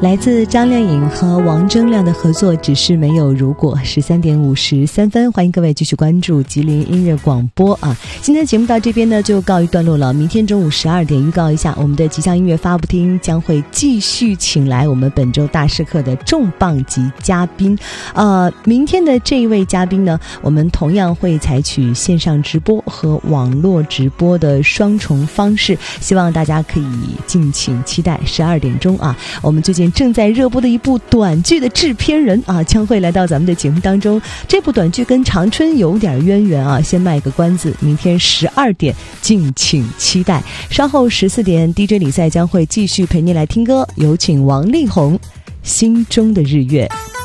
来自张靓颖和王铮亮的合作，只是没有如果。13点53分，欢迎各位继续关注吉林音乐广播啊！今天的节目到这边呢就告一段落了。明天中午12点，预告一下，我们的吉祥音乐发布厅将会继续请来我们本周大师课的重磅级嘉宾。明天的这一位嘉宾呢，我们同样会采取线上直播和网络直播的双重方式，希望大家可以敬请期待。12点钟啊，我们最近正在热播的一部短剧的制片人啊，将会来到咱们的节目当中。这部短剧跟长春有点渊源啊，先卖个关子，明天12点敬请期待。稍后14点 DJ 李赛将会继续陪您来听歌，有请王力宏《心中的日月》。